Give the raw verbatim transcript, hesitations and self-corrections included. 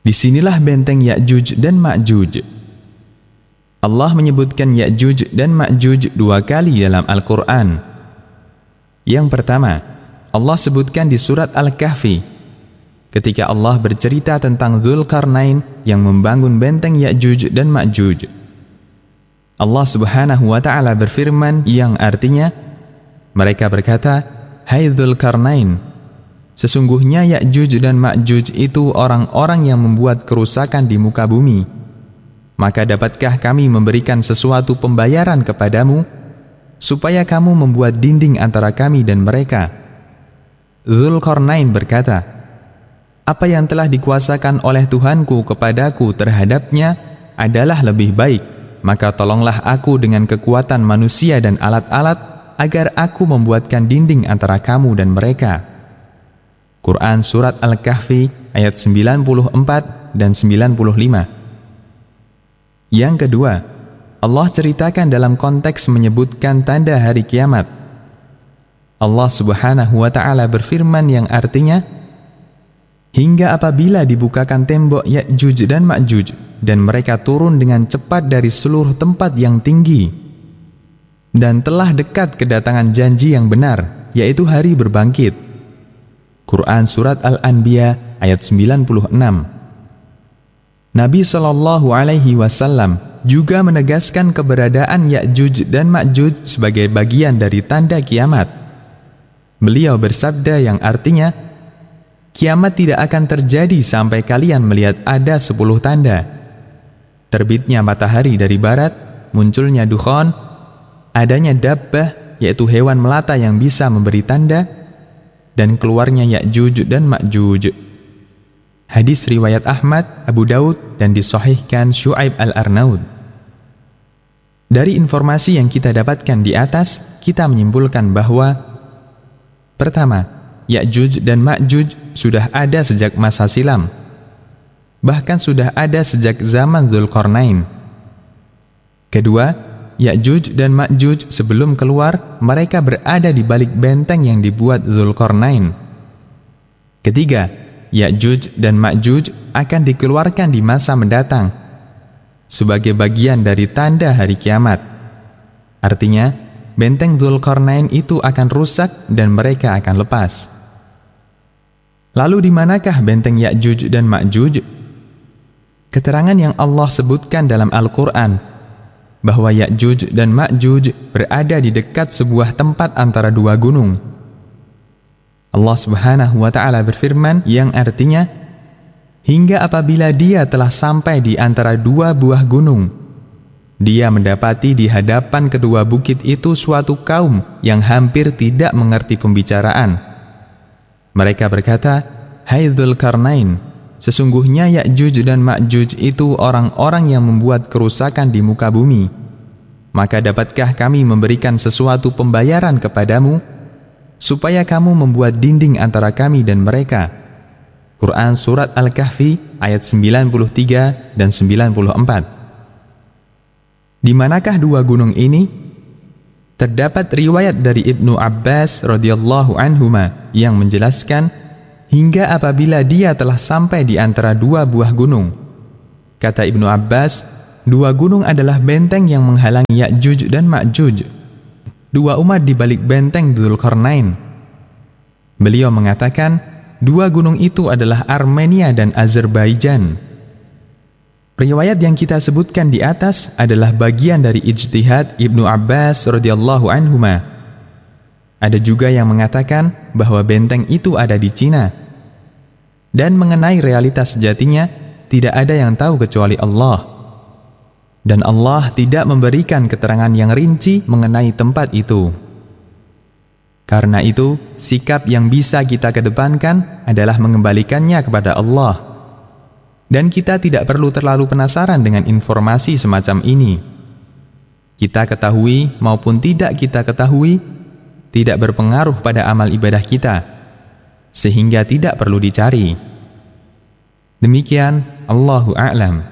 Disinilah benteng Ya'juj dan Ma'juj. Allah menyebutkan Ya'juj dan Ma'juj dua kali dalam Al-Quran. Yang pertama, Allah sebutkan di surat Al-Kahfi, ketika Allah bercerita tentang Dzulqarnain yang membangun benteng Ya'juj dan Ma'juj. Allah Subhanahu wa Ta'ala berfirman yang artinya, mereka berkata, "Hai Dzulqarnain, sesungguhnya Ya'juj dan Ma'juj itu orang-orang yang membuat kerusakan di muka bumi. Maka dapatkah kami memberikan sesuatu pembayaran kepadamu, supaya kamu membuat dinding antara kami dan mereka?" Dzulqarnain berkata, "Apa yang telah dikuasakan oleh Tuhanku kepadaku terhadapnya adalah lebih baik, maka tolonglah aku dengan kekuatan manusia dan alat-alat, agar aku membuatkan dinding antara kamu dan mereka." Quran Surat Al-Kahfi ayat sembilan puluh empat dan sembilan puluh lima. Yang kedua, Allah ceritakan dalam konteks menyebutkan tanda hari kiamat. Allah Subhanahu wa Ta'ala berfirman yang artinya, "Hingga apabila dibukakan tembok Ya'juj dan Ma'juj, dan mereka turun dengan cepat dari seluruh tempat yang tinggi, dan telah dekat kedatangan janji yang benar, yaitu hari berbangkit." Quran Surat Al-Anbiya ayat sembilan puluh enam. Nabi Shallallahu Alaihi Wasallam juga menegaskan keberadaan Ya'juj dan Ma'juj sebagai bagian dari tanda kiamat. Beliau bersabda yang artinya, "Kiamat tidak akan terjadi sampai kalian melihat ada sepuluh tanda: terbitnya matahari dari barat, munculnya dukhan, adanya dabbah, yaitu hewan melata yang bisa memberi tanda, dan keluarnya Ya'juj dan Ma'juj." Hadis riwayat Ahmad, Abu Daud, dan disahihkan Syu'aib Al-Arnaud. Dari informasi yang kita dapatkan di atas, kita menyimpulkan bahwa pertama, Ya'juj dan Ma'juj sudah ada sejak masa silam, bahkan sudah ada sejak zaman Dzulqarnain. Kedua, Ya'juj dan Ma'juj sebelum keluar, mereka berada di balik benteng yang dibuat Dzulqarnain. Ketiga, Ya'juj dan Ma'juj akan dikeluarkan di masa mendatang sebagai bagian dari tanda hari kiamat. Artinya, benteng Dzulqarnain itu akan rusak dan mereka akan lepas. Lalu di manakah benteng Ya'juj dan Ma'juj? Keterangan yang Allah sebutkan dalam Al-Quran bahwa Ya'juj dan Ma'juj berada di dekat sebuah tempat antara dua gunung. Allah Subhanahu wa Ta'ala berfirman yang artinya, "Hingga apabila dia telah sampai di antara dua buah gunung, dia mendapati di hadapan kedua bukit itu suatu kaum yang hampir tidak mengerti pembicaraan. Mereka berkata, 'Hai Dzulqarnain, sesungguhnya Ya'juj dan Ma'juj itu orang-orang yang membuat kerusakan di muka bumi. Maka dapatkah kami memberikan sesuatu pembayaran kepadamu, supaya kamu membuat dinding antara kami dan mereka?' Quran Surat Al-Kahfi ayat sembilan puluh tiga dan sembilan puluh empat. Di manakah dua gunung ini? Terdapat riwayat dari Ibnu Abbas radhiyallahu anhuma yang menjelaskan, hingga apabila dia telah sampai di antara dua buah gunung. Kata Ibnu Abbas, dua gunung adalah benteng yang menghalangi Ya'juj dan Ma'juj, dua umat di balik benteng Dzulqarnain. Beliau mengatakan, dua gunung itu adalah Armenia dan Azerbaijan. Riwayat yang kita sebutkan di atas adalah bagian dari ijtihad Ibnu Abbas radhiyallahu anhuma. Ada juga yang mengatakan bahwa benteng itu ada di Cina. Dan mengenai realitas sejatinya, tidak ada yang tahu kecuali Allah. Dan Allah tidak memberikan keterangan yang rinci mengenai tempat itu. Karena itu, sikap yang bisa kita kedepankan adalah mengembalikannya kepada Allah. Dan kita tidak perlu terlalu penasaran dengan informasi semacam ini. Kita ketahui maupun tidak kita ketahui, tidak berpengaruh pada amal ibadah kita, sehingga tidak perlu dicari. Demikian, Allahu a'lam.